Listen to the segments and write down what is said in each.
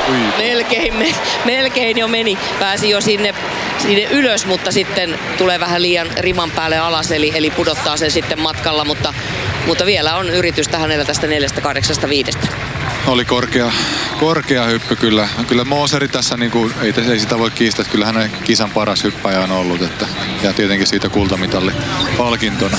Melkein jo meni. Pääsi jo sinne ylös, mutta sitten tulee vähän liian riman päälle alas, eli pudottaa sen sitten matkalla, mutta vielä on yritystä hänellä tästä 4.85. Oli korkea hyppy kyllä. Kyllä Moseri tässä, ei sitä voi kiistää, että kyllä hänen kisan paras hyppäjä on ollut. Ja tietenkin siitä kultamitalli palkintona.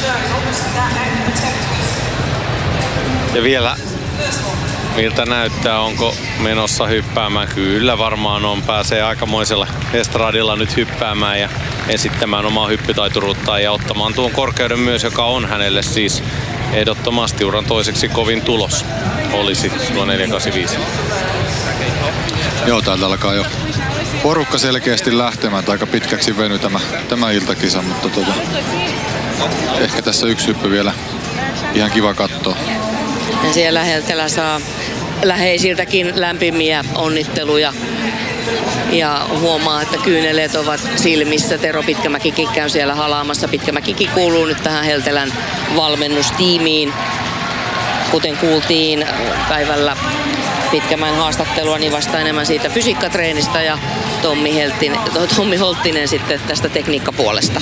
Ja vielä miltä näyttää, onko menossa hyppäämään? Kyllä varmaan on. Pääsee aikamoisella estradilla nyt hyppäämään ja esittämään omaa hyppytaituruuttaan ja ottamaan tuon korkeuden myös, joka on hänelle siis ehdottomasti uran toiseksi kovin tulos. Olisi tuo 4.85. Joo, täältä alkaa jo porukka selkeästi lähtemään. Aika pitkäksi veny tämä iltakisa, mutta ehkä tässä yksi hyppy vielä ihan kiva katsoa. Ja siellä Heltelä saa läheisiltäkin lämpimiä onnitteluja. Ja huomaa, että kyyneleet ovat silmissä. Tero Pitkämäkikin käy siellä halaamassa. Pitkämäkikin kuuluu nyt tähän Heltelän valmennustiimiin. Kuten kuultiin päivällä Pitkämäen haastattelua, niin vasta enemmän siitä fysiikkatreenistä ja Tommi Holttinen sitten tästä tekniikkapuolesta.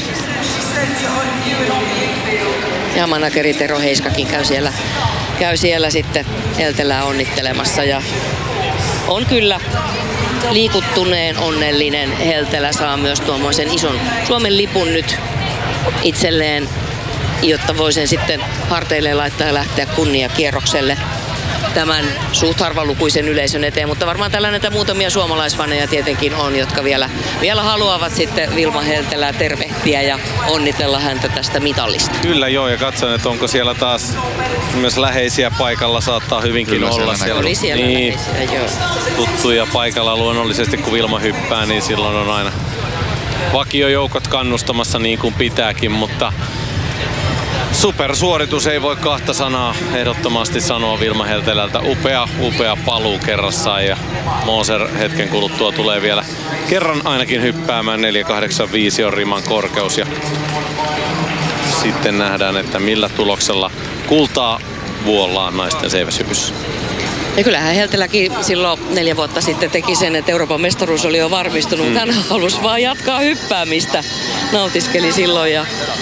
Ja manageri Tero Heiskakin käy siellä sitten Heltelää onnittelemassa ja on kyllä liikuttuneen onnellinen. Heltelä saa myös tuommoisen ison Suomen lipun nyt itselleen, jotta voi sen sitten harteille laittaa ja lähteä kunniakierrokselle tämän suht harvalukuisen yleisön eteen, mutta varmaan tällainen muutamia suomalaisfaneja tietenkin on, jotka vielä haluavat sitten Vilma Heltelää tervehtiä ja onnitella häntä tästä mitallista. Kyllä joo, ja katson, että onko siellä taas myös läheisiä paikalla, saattaa hyvinkin kyllä olla siellä. Oli siellä niin, läheisiä, joo. Tuttuja paikalla luonnollisesti, kun Vilma hyppää, niin silloin on aina vakiojoukot kannustamassa niin kuin pitääkin, mutta supersuoritus, ei voi kahta sanaa ehdottomasti sanoa Vilma Heltelältä. Upea paluu kerrassaan ja Moser hetken kuluttua tulee vielä kerran ainakin hyppäämään. 4.85 on riman korkeus ja sitten nähdään, että millä tuloksella kultaa vuollaan naisten seiväshypyssä. Ja kyllähän Helteläkin silloin 4 vuotta sitten teki sen, että Euroopan mestaruus oli jo varmistunut, mutta hän halusi vaan jatkaa hyppäämistä. Nautiskeli silloin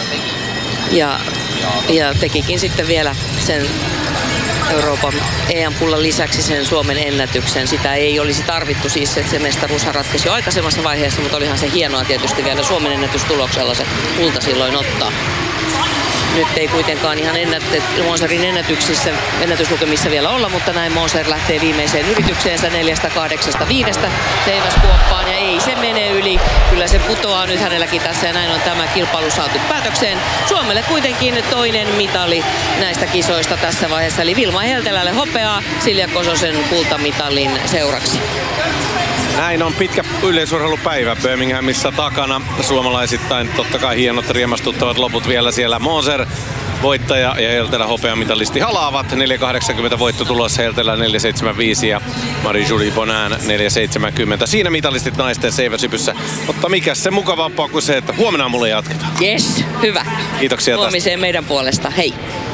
ja tekikin sitten vielä sen Euroopan EM-pullan lisäksi sen Suomen ennätyksen. Sitä ei olisi tarvittu siis, että se mestaruushan ratkaisi jo aikaisemmassa vaiheessa, mutta olihan se hienoa tietysti vielä Suomen ennätystuloksella se kulta silloin ottaa. Nyt ei kuitenkaan ihan Moserin ennätyslukemissa vielä olla, mutta näin Moser lähtee viimeiseen yritykseensä 4.85 seiväskuoppaan ja ei se mene yli. Kyllä se putoaa nyt hänelläkin tässä ja näin on tämä kilpailu saatu päätökseen. Suomelle kuitenkin toinen mitali näistä kisoista tässä vaiheessa, eli Vilma Heltelälle hopeaa Silja Kososen kultamitalin seuraksi. Näin on pitkä yleisurheilupäivä Birminghamissa takana. Suomalaisittain totta kai hienot riemastuttavat loput vielä siellä. Moser voittaja ja Heltelä hopeamitalisti halaavat. 4.80 voitto tulossa, Heltelä 4.75 ja Marie-Julie Bonin 4.70. Siinä mitalistit naisten seiväshypyssä. Mutta mikäs se mukavampaa kuin se, että huomenna mulle jatketaan. Yes, hyvä. Kiitoksia huomiseen tästä. Meidän puolesta. Hei.